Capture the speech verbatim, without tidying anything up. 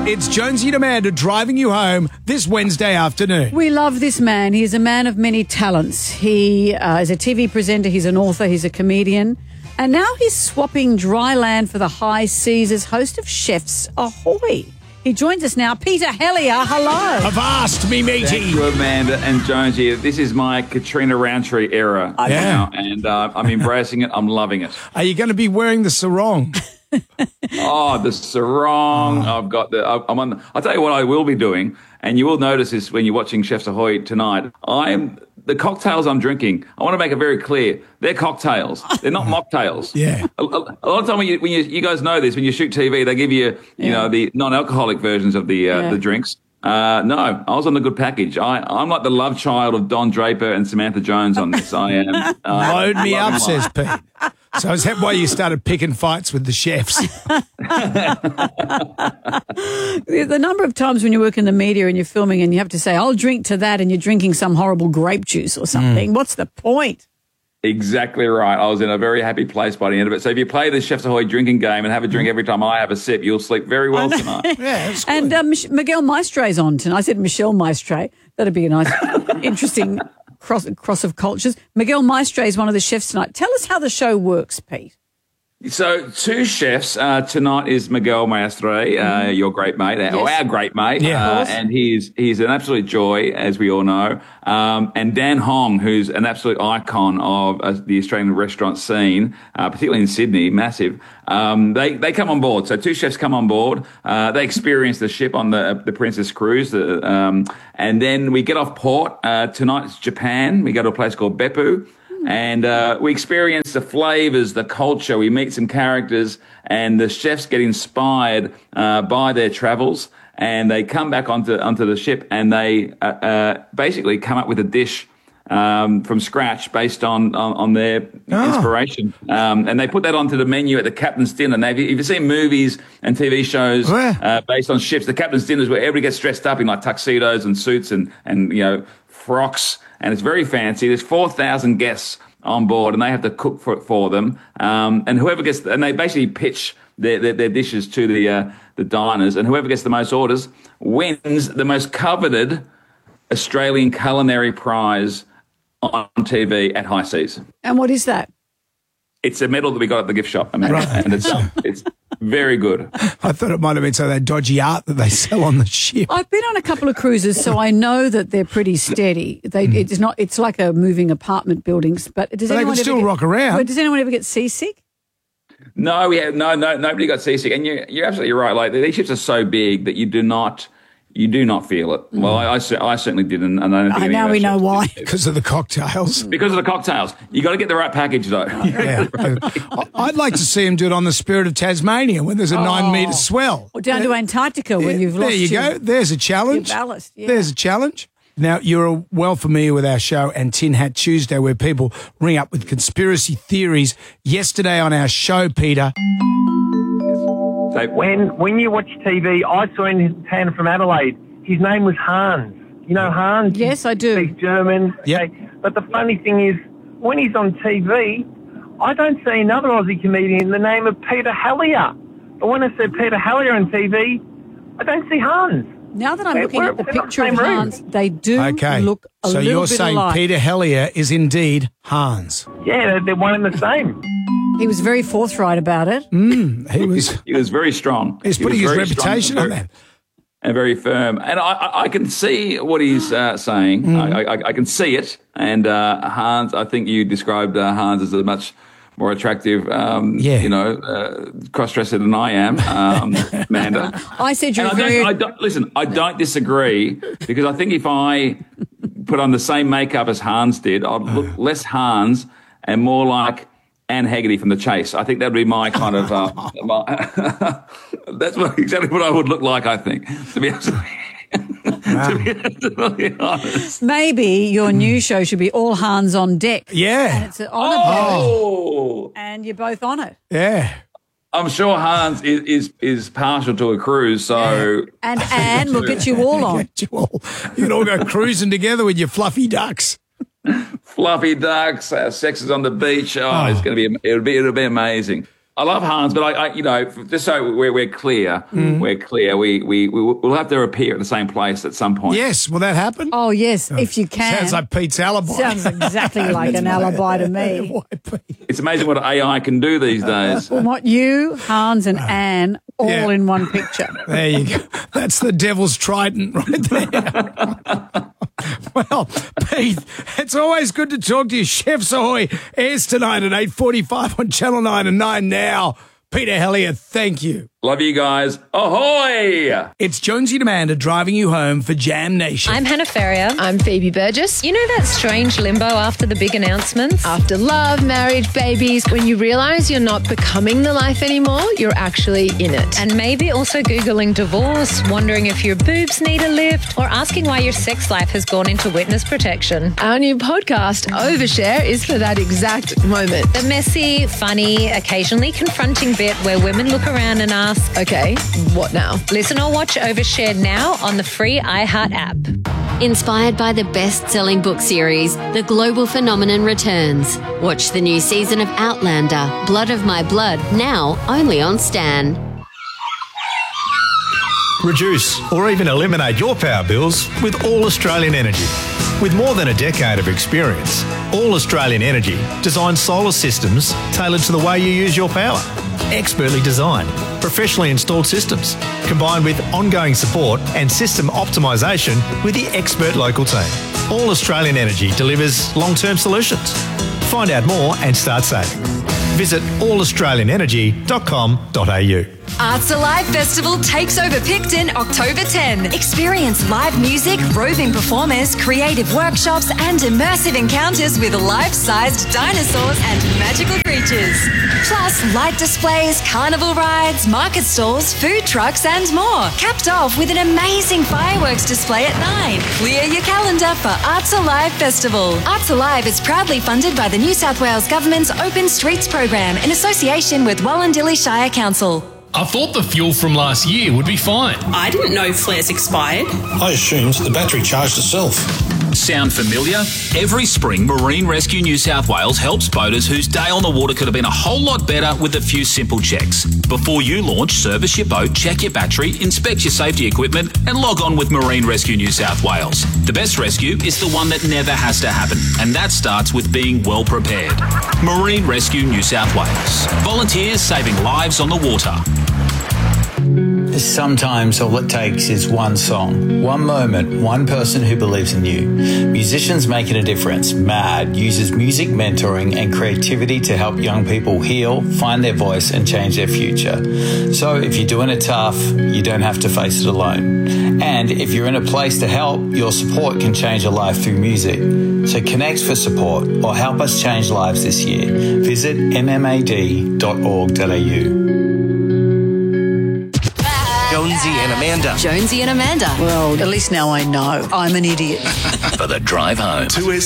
It's Jonesy and Amanda driving you home this Wednesday afternoon. We love this man. He's a man of many talents. He uh, is a T V presenter, he's an author, he's a comedian. And now he's swapping dry land for the high seas as host of Chefs Ahoy. He joins us now. Peter Hellier, hello. Avast, me matey. Thank you, Amanda and Jonesy. This is my Katrina Roundtree era Yeah. now, and uh, I'm embracing it. I'm loving it. Are you going to be wearing the sarong? Oh, the sarong. Oh. I've got the. I'm on. I'll tell you what I will be doing, and you will notice this when you're watching Chefs Ahoy tonight. I'm the cocktails I'm drinking. I want to make it very clear. They're cocktails. They're not mocktails. Yeah. A, a, a lot of time when you when you you guys know this, when you shoot T V, they give you you Yeah. know the non-alcoholic versions of the uh, Yeah. the drinks. Uh, no, I was on the good package. I, I'm like the love child of Don Draper and Samantha Jones on this. I am. Uh, Load me loving up, life. says Pete. So is that why you started picking fights with the chefs? The number of times when you work in the media and you're filming and you have to say, I'll drink to that, and you're drinking some horrible grape juice or something. What's the point? Exactly right. I was in a very happy place by the end of it. So if you play the Chefs Ahoy drinking game and have a drink every time I have a sip, you'll sleep very well tonight. Yeah, it's good. And uh, Mich- Miguel Maestre's on tonight. I said Michelle Maestre. That'd be a nice, interesting cross, cross of cultures. Miguel Maestre is one of the chefs tonight. Tell us how the show works, Pete. So two chefs. Uh, tonight is Miguel Maestre, uh, your great mate, Yes. or our great mate. Yeah. Of uh, course. and he's he's an absolute joy, as we all know. Um, and Dan Hong, who's an absolute icon of uh, the Australian restaurant scene, uh, particularly in Sydney, massive. Um, they they come on board. So two chefs come on board. Uh, they experience the ship on the the Princess Cruise, the, um, and then we get off port. Uh, tonight's Japan. We go to a place called Beppu. And uh, we experience the flavors, the culture. We meet some characters, and the chefs get inspired uh, by their travels, and they come back onto onto the ship, and they uh, uh, basically come up with a dish um, from scratch based on on, on their Ah. inspiration. Um, and they put that onto the menu at the captain's dinner. Now, if, you, if you've seen movies and T V shows Yeah. uh, based on ships, the captain's dinner is where everybody gets dressed up in like tuxedos and suits and and you know frocks. And it's very fancy. There's four thousand guests on board, and they have to cook for for them. Um, and whoever gets, and they basically pitch their their, their dishes to the uh, the diners, and whoever gets the most orders wins the most coveted Australian culinary prize on T V at High Seas. And what is that? It's a medal that we got at the gift shop, Amanda, Right. and it's it's very good. I thought it might have been some of that dodgy art that they sell on the ship. I've been on a couple of cruises, so I know that they're pretty steady. They, it's not. It's like a moving apartment buildings. But does But they anyone can ever still get, rock around. But does anyone ever get seasick? No, we have no, no, nobody got seasick, and you, you're absolutely right. Like these ships are so big that you do not, you do not feel it. Well, I, I, cer- I certainly didn't, and I don't think Uh, any now of our we know ships why. did. Because of the cocktails. Because of the cocktails. You got to get the right package, though. Yeah. I- I'd like to see him do it on the Spirit of Tasmania when there's a nine metre swell. Or down to Antarctica when Yeah, you've lost there you your, go. There's a challenge. your ballast. Yeah. There's a challenge. Now, you're well familiar with our show and Tin Hat Tuesday, where people ring up with conspiracy theories. Yesterday on our show, Peter, So, When when you watch T V, I saw in town from Adelaide. His name was Hans. You know Hans? Yes, I do. He speaks German. Yep. Okay. But the funny thing is, when he's on T V, I don't see another Aussie comedian in the name of Peter Hellier. But when I see Peter Hellier on T V, I don't see Hans. Now that I'm We're- looking at the we're in the picture of same room. Hans, they do okay. look a so little you're bit saying alike. Peter Hellier is indeed Hans. Yeah, they're, they're one and the same. He was very forthright about it. He was. he was very strong. He's He putting was his very strong reputation and on very- that. And very firm. And I, I, I can see what he's uh, saying. Mm. I, I, I can see it. And uh, Hans, I think you described uh, Hans as a much more attractive, um, Yeah. you know, uh, cross-dresser than I am, um, Amanda. I said you're And I very. don't, I don't, listen, I don't disagree, because I think if I put on the same makeup as Hans did, I'd look less Hans and more like Anne Haggerty from The Chase. I think that would be my kind of, uh, my, that's what, exactly what I would look like, I think, to be honest. to, be, to be honest. Maybe your new show should be all hands on deck. And Yeah. it's on a boat, Oh, and you're both on it. Yeah. I'm sure Hans is, is, is partial to a cruise, so And Anne will get you all on. Get you all, you can all go cruising together with your fluffy ducks. fluffy ducks, uh, sex is on the beach. Oh, it's going to be, it'll be, it'll be amazing. I love Hans, but I, I you know, just so we're, we're clear, mm. we're clear, we, we, we will have to appear at the same place at some point. Yes, will that happen? Oh, yes, oh, if you can. Sounds like Pete's alibi. Sounds exactly like an alibi to me. It's amazing what A I can do these days. Well, what you, Hans and Anne, all yeah. in one picture. There you go. That's the devil's trident right there. Well, Pete, it's always good to talk to you. Chefs Ahoy airs tonight at eight forty-five on Channel nine and nine Now. Peter Hellier, thank you. Love you guys. Ahoy! It's Jonesy and Amanda driving you home for Jam Nation. I'm Hannah Ferrier. I'm Phoebe Burgess. You know that strange limbo after the big announcements? After love, marriage, babies, when you realise you're not becoming the life anymore, you're actually in it. And maybe also Googling divorce, wondering if your boobs need a lift, or asking why your sex life has gone into witness protection. Our new podcast, Overshare, is for that exact moment. The messy, funny, occasionally confronting bit where women look around and ask, okay, what now? Listen or watch Overshare now on the free iHeart app. Inspired by the best-selling book series, The Global Phenomenon returns. Watch the new season of Outlander, Blood of My Blood, now only on Stan. Reduce or even eliminate your power bills with All Australian Energy. With more than a decade of experience, All Australian Energy designs solar systems tailored to the way you use your power. Expertly designed, professionally installed systems, combined with ongoing support and system optimisation with the expert local team. All Australian Energy delivers long-term solutions. Find out more and start saving. Visit all australian energy dot com dot a u. Arts Alive Festival takes over Picton October tenth. Experience live music, roving performers, creative workshops and immersive encounters with life-sized dinosaurs and magical creatures. Plus light displays, carnival rides, market stalls, food trucks and more. Capped off with an amazing fireworks display at nine. Clear your calendar for Arts Alive Festival. Arts Alive is proudly funded by the New South Wales Government's Open Streets program in association with Wallandilly Shire Council. I thought the fuel from last year would be fine. I didn't know flares expired. I assumed the battery charged itself. Sound familiar? Every spring, Marine Rescue New South Wales helps boaters whose day on the water could have been a whole lot better with a few simple checks. Before you launch, service your boat, check your battery, inspect your safety equipment, and log on with Marine Rescue New South Wales. The best rescue is the one that never has to happen, and that starts with being well prepared. Marine Rescue New South Wales. Volunteers saving lives on the water. Sometimes all it takes is one song, one moment, one person who believes in you. Musicians Making a Difference, MAD, uses music mentoring and creativity to help young people heal, find their voice and change their future. So if you're doing it tough, you don't have to face it alone. And if you're in a place to help, your support can change a life through music. So connect for support or help us change lives this year. Visit m m a d dot org dot a u. Jonesy and Amanda. Jonesy and Amanda. Well, at least now I know I'm an idiot. For the drive home. two S